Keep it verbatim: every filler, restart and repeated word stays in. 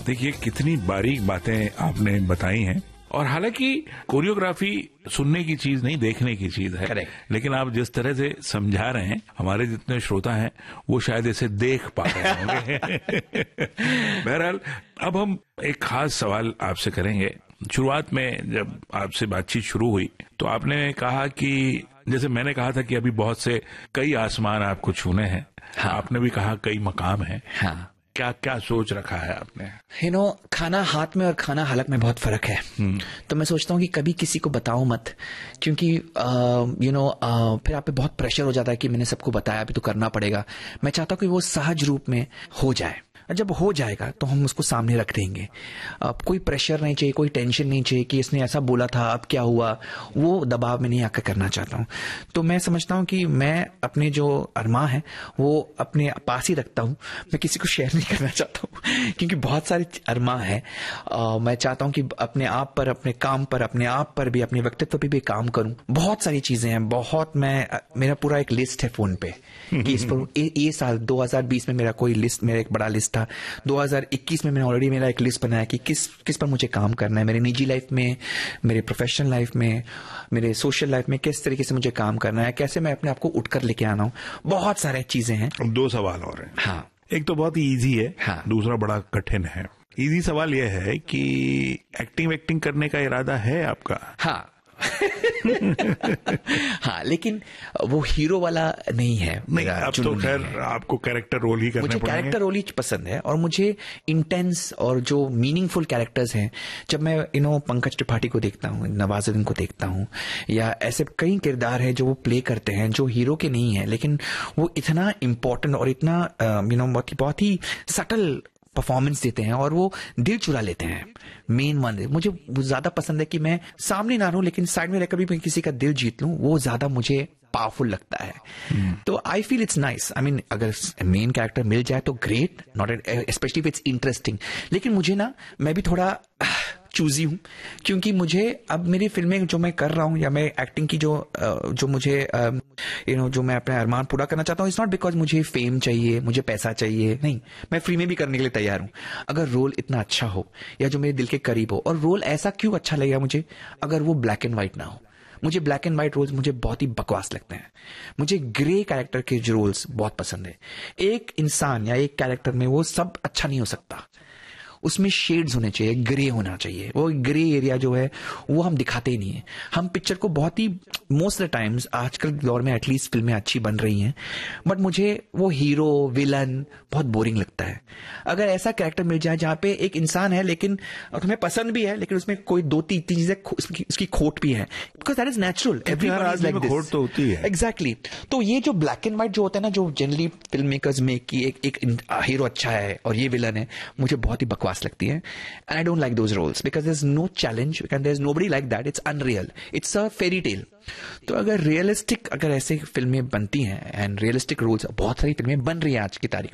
देखिए कितनी बारीक बातें आपने बताई हैं, और हालांकि कोरियोग्राफी सुनने की चीज नहीं, देखने की चीज है। Correct. लेकिन आप जिस तरह से समझा रहे हैं, हमारे जितने श्रोता हैं वो शायद इसे देख पा रहे होंगे। बहरहाल अब हम एक खास सवाल आपसे करेंगे। शुरुआत में जब आपसे बातचीत शुरू हुई तो आपने कहा कि, जैसे मैंने कहा था कि अभी बहुत से कई आसमान आपको छूने हैं, हाँ. आपने भी कहा कई मकाम हैं। हाँ, क्या क्या सोच रखा है आपने? यू नो, खाना हाथ में और खाना हलक में बहुत फर्क है। तो मैं सोचता हूँ कि कभी किसी को बताओ मत, क्योंकि यू नो फिर आप पे बहुत प्रेशर हो जाता है कि मैंने सबको बताया, अभी तो करना पड़ेगा। मैं चाहता हूँ कि वो सहज रूप में हो जाए। जब हो जाएगा तो हम उसको सामने रख देंगे। अब कोई प्रेशर नहीं चाहिए, कोई टेंशन नहीं चाहिए कि इसने ऐसा बोला था अब क्या हुआ, वो दबाव में नहीं आकर करना चाहता हूँ। तो मैं समझता हूँ कि मैं अपने जो अरमा है वो अपने पास ही रखता हूँ, मैं किसी को शेयर नहीं करना चाहता हूँ, क्योंकि बहुत सारे अरमा है। आ, मैं चाहता हूँ कि अपने आप पर, अपने काम पर, अपने आप पर भी, अपने व्यक्तित्व पर भी काम करूँ। बहुत सारी चीजें हैं, बहुत, मैं मेरा पूरा एक लिस्ट है फोन पे कि इस पर ये, ये साल दो हज़ार बीस में मेरा कोई लिस्ट, मेरा एक बड़ा लिस्ट था। दो हज़ार इक्कीस में मैंने ऑलरेडी मेरा एक लिस्ट बनाया कि किस किस पर मुझे काम करना है, मेरे निजी लाइफ में, मेरे प्रोफेशनल लाइफ में, मेरे सोशल लाइफ में किस तरीके से मुझे काम करना है, कैसे मैं अपने आप को उठकर लेके आना हूँ। बहुत सारे चीजें हैं। दो सवाल और हैं। हाँ, एक तो बहुत ही इजी है, हाँ, दूसरा बड़ा कठिन है। इजी सवाल यह है कि एक्टिंग एक्टिंग करने का इरादा है आपका? हाँ। हाँ, लेकिन वो हीरो वाला नहीं है। नहीं, अब तो खैर आपको कैरेक्टर रोल ही करने मुझे पड़ेंगे। कैरेक्टर रोल ही पसंद है, और मुझे इंटेंस और जो मीनिंगफुल कैरेक्टर्स हैं, जब मैं यू नो पंकज त्रिपाठी को देखता हूँ, नवाजुद्दीन को देखता हूँ, या ऐसे कई किरदार हैं जो वो प्ले करते हैं जो हीरो के नहीं है, लेकिन वो इतना इम्पोर्टेंट और इतना यू नो बहुत ही बहुत ही सटल परफॉर्मेंस देते हैं और वो दिल चुरा लेते हैं। मेन वन मुझे ज्यादा पसंद है कि मैं सामने ना रहूं, लेकिन साइड में रहकर भी मैं किसी का दिल जीत लूं, वो ज्यादा मुझे पावरफुल लगता है। hmm. तो I feel it's nice. I mean अगर मेन कैरेक्टर मिल जाए तो great, not specially if it's interesting. लेकिन मुझे ना, मैं भी थोड़ा चूजी हूं, क्योंकि मुझे अब मेरी फिल्में जो मैं कर रहा हूं, या मैं एक्टिंग की जो जो मुझे यू नो जो मैं अपना अरमान पूरा करना चाहता हूं, इट्स नॉट बिकॉज मुझे फेम चाहिए, मुझे पैसा चाहिए, नहीं। मैं फ्री में भी करने के लिए तैयार हूं, अगर रोल इतना अच्छा हो या जो मेरे दिल के करीब हो। और रोल ऐसा क्यों अच्छा लगेगा मुझे, अगर वो ब्लैक एंड व्हाइट ना हो। मुझे ब्लैक एंड व्हाइट रोल्स मुझे बहुत ही बकवास लगते हैं। मुझे ग्रे कैरेक्टर के जो रोल्स बहुत पसंद है। एक इंसान या एक कैरेक्टर में वो सब अच्छा नहीं हो सकता, उसमें शेड्स होने चाहिए, ग्रे होना चाहिए। वो ग्रे एरिया जो है वो हम दिखाते ही नहीं है। हम पिक्चर को बहुत ही मोस्ट ऑफ द टाइम्स, आजकल के दौर में एटलीस्ट फिल्में अच्छी बन रही हैं, बट मुझे वो हीरो विलन बहुत बोरिंग लगता है। अगर ऐसा कैरेक्टर मिल जाए जहां पे एक इंसान है, लेकिन तुम्हें पसंद भी है, लेकिन उसमें कोई दो तीन चीजें उसकी खोट भी है, बिकॉज दैट इज नेचुरल। खोट तो होती है। एग्जैक्टली। तो ये जो ब्लैक एंड व्हाइट जो होता है ना, जो जनरली फिल्म मेकर्स में कि एक एक हीरो अच्छा है और ये विलन है, मुझे बहुत ही बकवास लगती है। And I don't like those roles because there is no challenge and there is nobody like that. It's unreal, it's a fairy tale. तो अगर रियलिस्टिक, अगर ऐसे फिल्में बनती हैं, एंड रियलिस्टिक रोल्स, बहुत सारी फिल्में बन रही हैं आज की तारीख